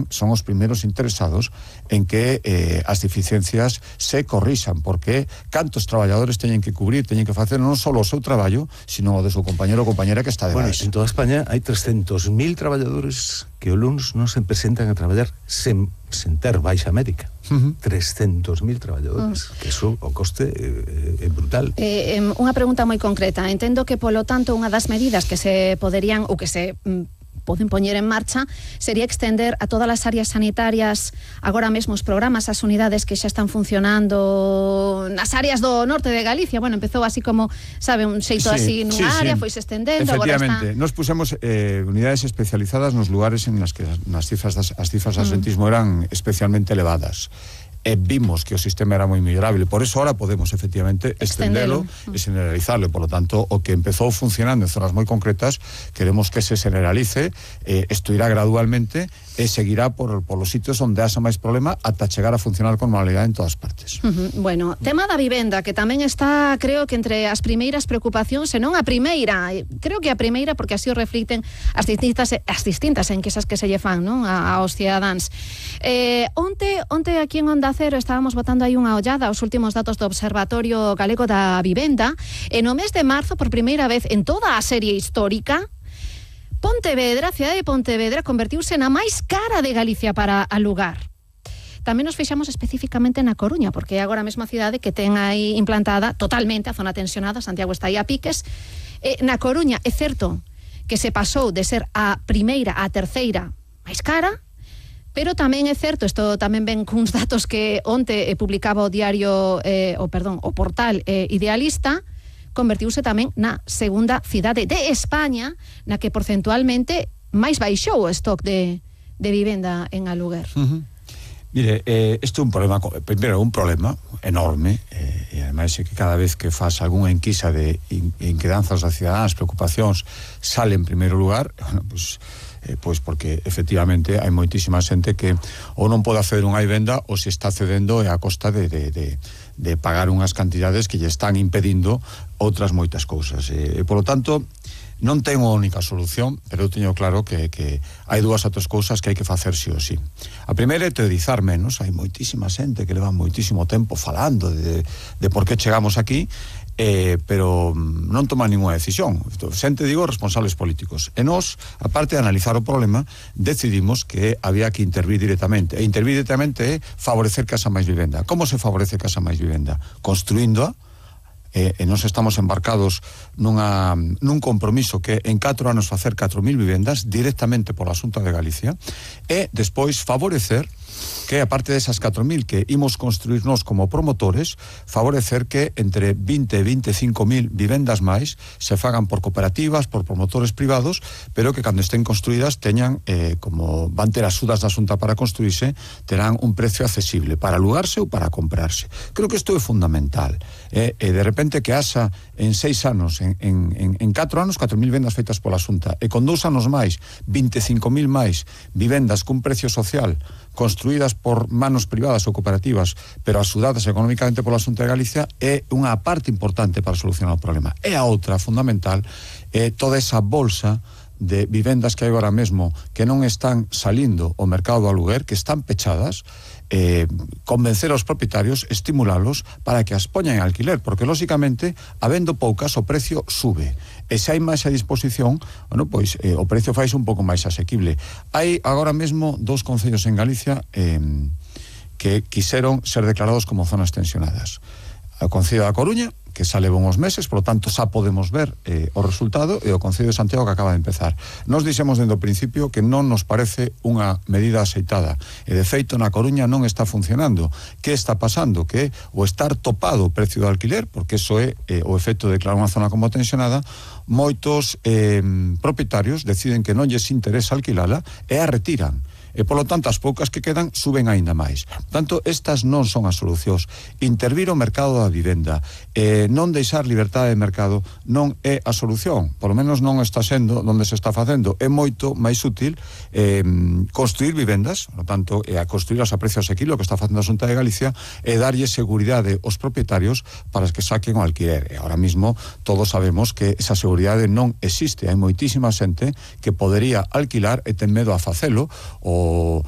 son os primeiros interesados en que as deficiencias se corrixan, porque cantos traballadores teñen que cubrir, teñen que facer non só o seu traballo, sino o de seu compañero ou compañera que está de Bueno, base. en toda España hai 300.000 traballadores que o luns non se presentan a traballar sen ter baixa médica. 300.000 traballadores, que eso, o coste é brutal. Unha pregunta moi concreta. Entendo que, polo tanto, unha das medidas que se poderían, ou que se poden poñer en marcha, sería extender a todas as áreas sanitarias agora mesmo os programas, as unidades que xa están funcionando nas áreas do norte de Galicia. Bueno, empezou así como, sabe, un xeito así nunha área, foise estendendo, agora está... Efectivamente, nos pusemos unidades especializadas nos lugares en las que as cifras de absentismo eran especialmente elevadas. Vimos que o sistema era moi mellorable, por eso ahora podemos efectivamente extendelo e generalizarlo. Por lo tanto, o que empezou funcionando en zonas moi concretas, queremos que se generalice, isto irá gradualmente e seguirá por los sitios onde haxa máis problema ata chegar a funcionar con normalidade en todas partes. Bueno, tema da vivenda, que tamén está, creo que entre as primeiras preocupacións, e non a primeira, creo que a primeira, porque así o reflicten as distintas enquisas que se lle fan, non, aos cidadáns. Onte aquí en Onda Cero estábamos botando aí unha ollada aos últimos datos do Observatorio Galego da Vivenda, e no mes de marzo, por primeira vez en toda a serie histórica, Pontevedra, a cidade de Pontevedra, convertiuse na máis cara de Galicia para alugar. Tamén nos fixamos especificamente na Coruña, porque é agora mesmo a cidade que ten aí implantada totalmente a zona tensionada, Santiago está aí a piques. Na Coruña é certo que se pasou de ser a primeira á terceira máis cara, pero tamén é certo, isto tamén ven cuns datos que onte publicaba o diario, o portal Idealista, convertiuse tamén na segunda cidade de España na que porcentualmente máis baixou o stock de vivenda en aluguer. Mire, isto é un problema, primeiro un problema enorme, e ademais é que cada vez que faz algunha enquisa de inquedanzas das cidadanas, preocupacións, sale en primeiro lugar, bueno, pois porque efectivamente hai moitísima xente que ou non pode acceder unha vivenda ou se está cedendo a costa de pagar unhas cantidades que lle están impedindo outras moitas cousas. Por lo tanto, non ten unha única solución, pero eu teño claro que hai dúas outras cousas que hai que facer sí ou sí. A primeira é teorizar menos. Hai moitísima xente que leva moitísimo tempo falando de por que chegamos aquí, pero non toma ninguna decisión. Xente, digo, responsables políticos. E nós, aparte de analizar o problema, decidimos que había que intervir directamente. E intervir directamente é favorecer que haxa máis vivenda. Como se favorece que haxa máis vivenda? Construíndoa. E nós estamos embarcados nun compromiso que en 4 anos facer 4.000 vivendas directamente pola Xunta de Galicia, e despois favorecer que, aparte desas 4.000 que imos construir nós como promotores, favorecer que entre 20 e 25.000 vivendas máis se fagan por cooperativas, por promotores privados, pero que cando estén construídas teñan, como van ter as axudas da Xunta para construirse, terán un precio accesible para alugarse ou para comprarse. Creo que isto é fundamental. E de repente que haxa en 6 anos, en 4 anos, 4.000 vendas feitas pola Xunta, e con 2 anos máis, 25.000 máis vivendas cun precio social construídas por manos privadas ou cooperativas, pero axudadas económicamente pola Xunta de Galicia, é unha parte importante para solucionar o problema. E a outra, fundamental, é toda esa bolsa de vivendas que hai agora mesmo que non están salindo ao mercado do aluguer, que están pechadas, convencer aos propietarios, estimulalos para que as poñan en alquiler, porque lóxicamente, habendo poucas, o precio sube, e se hai máis a disposición, bueno, pois o precio faise un pouco máis asequible. Hai agora mesmo 2 concellos en Galicia que quixeron ser declarados como zonas tensionadas. O Concello da Coruña, que xa leva uns meses, por lo tanto xa podemos ver o resultado, e o Concello de Santiago, que acaba de empezar. Nos dixemos dende o principio que non nos parece unha medida aceitada, e de feito na Coruña non está funcionando. Que está pasando? Que o estar topado o precio do alquiler, porque eso é o efecto de declarar unha zona como tensionada, moitos propietarios deciden que non lles interesa alquilala e a retiran. E, polo tanto, as poucas que quedan suben aínda máis. Por tanto, estas non son as solucións. Intervir o mercado da vivenda, non deixar liberdade de mercado, non é a solución. Por lo menos non está sendo onde se está facendo. É moito máis útil construir vivendas, por lo tanto, a construirlas a precio asequible, o que está facendo a Xunta de Galicia, e darlle seguridade aos propietarios para que saquen o alquiler. E ahora mismo todos sabemos que esa seguridade non existe. Hai moitísima xente que podería alquilar e ten medo a facelo, ou